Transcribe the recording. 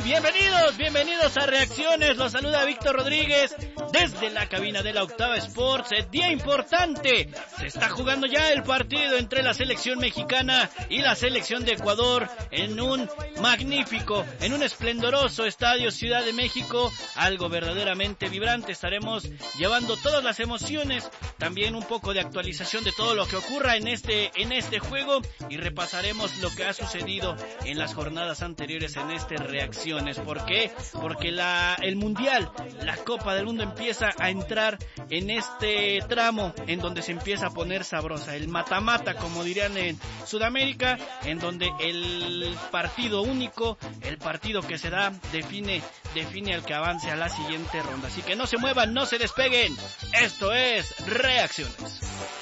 Bienvenidos a Reacciones, los saluda Víctor Rodríguez desde la cabina de la Octava Sports. Día importante, se está jugando ya el partido entre la selección mexicana y la selección de Ecuador en un magnífico, en un esplendoroso estadio Ciudad de México, algo verdaderamente vibrante. Estaremos llevando todas las emociones, también un poco de actualización de todo lo que ocurra en este juego y repasaremos lo que ha sucedido en las jornadas anteriores en este Reacciones. ¿Por qué? Porque el Mundial, la Copa del Mundo empieza a entrar en este tramo en donde se empieza a poner sabrosa, el mata-mata, como dirían en Sudamérica, en donde el partido único, el partido que se da, define al que avance a la siguiente ronda. Así que no se muevan, no se despeguen. Esto es Reacciones.